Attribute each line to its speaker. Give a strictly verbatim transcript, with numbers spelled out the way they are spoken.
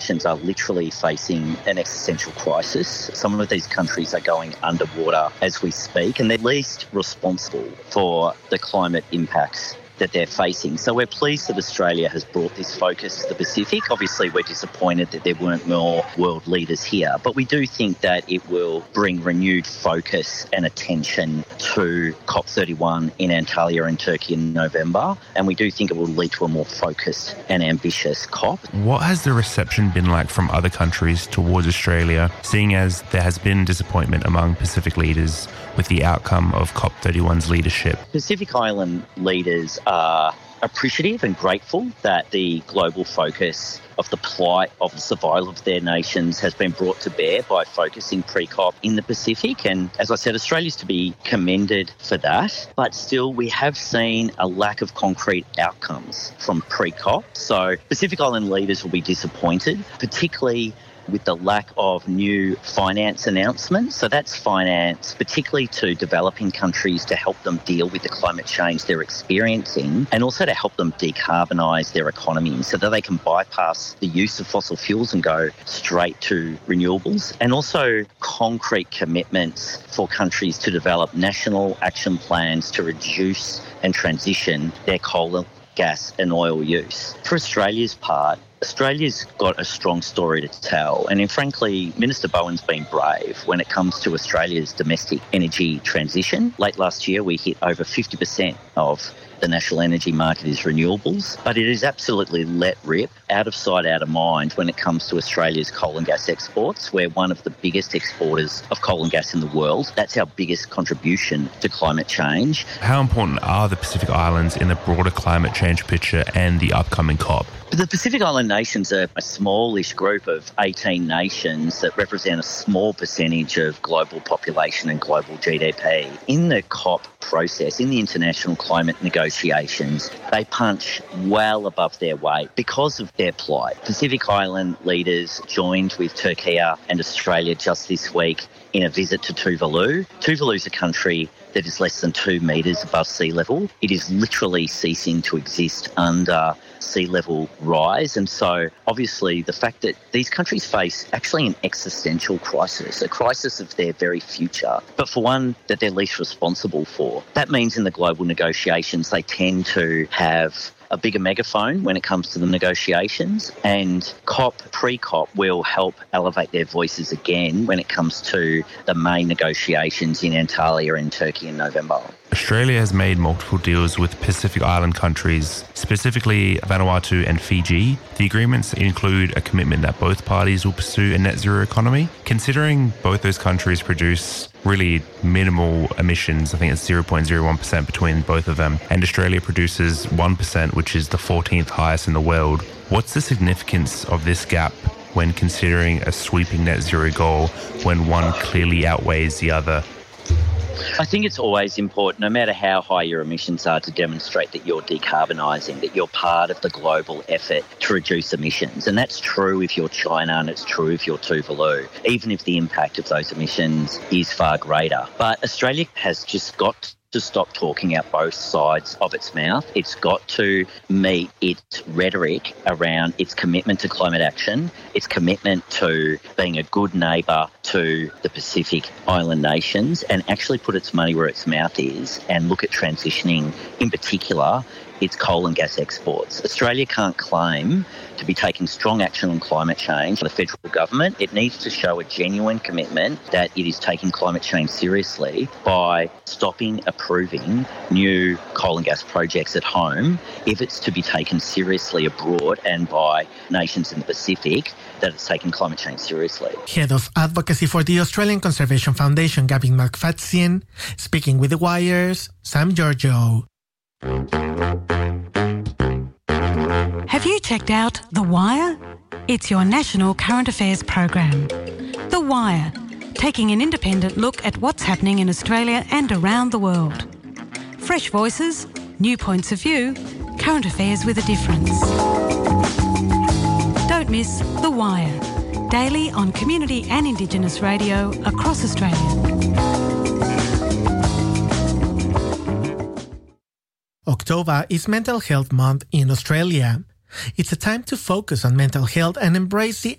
Speaker 1: nations are literally facing an existential crisis. Some of these countries are going underwater as we speak, and they're least responsible for the climate impacts that they're facing. So we're pleased that Australia has brought this focus to the Pacific. Obviously, we're disappointed that there weren't more world leaders here, but we do think that it will bring renewed focus and attention to COP thirty-one in Antalya in Turkey in November, and we do think it will lead to a more focused and ambitious COP.
Speaker 2: What has the reception been like from other countries towards Australia, seeing as there has been disappointment among Pacific leaders with the outcome of COP thirty-one's leadership?
Speaker 1: Pacific Island leaders are appreciative and grateful that the global focus of the plight of the survival of their nations has been brought to bear by focusing pre-COP in the Pacific. And as I said, Australia's to be commended for that. But still, we have seen a lack of concrete outcomes from pre-COP. So Pacific Island leaders will be disappointed, particularly with the lack of new finance announcements. So that's finance, particularly to developing countries to help them deal with the climate change they're experiencing, and also to help them decarbonise their economies so that they can bypass the use of fossil fuels and go straight to renewables. And also concrete commitments for countries to develop national action plans to reduce and transition their coal, gas and oil use. For Australia's part, Australia's got a strong story to tell, and frankly, Minister Bowen's been brave when it comes to Australia's domestic energy transition. Late last year, we hit over fifty percent of the national energy market is renewables, but it is absolutely let rip, out of sight, out of mind when it comes to Australia's coal and gas exports. We're one of the biggest exporters of coal and gas in the world. That's our biggest contribution to climate change.
Speaker 2: How important are the Pacific Islands in the broader climate change picture and the upcoming COP?
Speaker 1: The Pacific Island nations are a smallish group of eighteen nations that represent a small percentage of global population and global G D P. In the COP process, in the international climate negotiations, they punch well above their weight because of their plight. Pacific Island leaders joined with Turkey and Australia just this week in a visit to Tuvalu. Tuvalu is a country that is less than two metres above sea level. It is literally ceasing to exist under sea level rise. And so obviously the fact that these countries face actually an existential crisis, a crisis of their very future, but for one that they're least responsible for. That means in the global negotiations they tend to have a bigger megaphone when it comes to the negotiations, and COP, pre-COP will help elevate their voices again when it comes to the main negotiations in Antalya in Turkey in November.
Speaker 2: Australia has made multiple deals with Pacific Island countries, specifically Vanuatu and Fiji. The agreements include a commitment that both parties will pursue a net zero economy. Considering both those countries produce really minimal emissions, I think it's zero point zero one percent between both of them, and Australia produces one percent, which is the fourteenth highest in the world. What's the significance of this gap when considering a sweeping net zero goal when one clearly outweighs the other?
Speaker 1: I think it's always important, no matter how high your emissions are, to demonstrate that you're decarbonising, that you're part of the global effort to reduce emissions. And that's true if you're China and it's true if you're Tuvalu, even if the impact of those emissions is far greater. But Australia has just got to stop talking out both sides of its mouth. It's got to meet its rhetoric around its commitment to climate action, its commitment to being a good neighbour to the Pacific Island nations, and actually put its money where its mouth is and look at transitioning, in particular, its coal and gas exports. Australia can't claim to be taking strong action on climate change. The federal government, it needs to show a genuine commitment that it is taking climate change seriously by stopping approving new coal and gas projects at home if it's to be taken seriously abroad, and by nations in the Pacific that it's taking climate change seriously.
Speaker 3: Head of Advocacy for the Australian Conservation Foundation, Gavin McFadzean, speaking with The Wire's Sam Giorgio.
Speaker 4: Have you checked out The Wire? It's your national current affairs program. The Wire, taking an independent look at what's happening in Australia and around the world. Fresh voices, new points of view, current affairs with a difference. Don't miss The Wire, daily on community and Indigenous radio across Australia.
Speaker 3: October is Mental Health Month in Australia. It's a time to focus on mental health and embrace the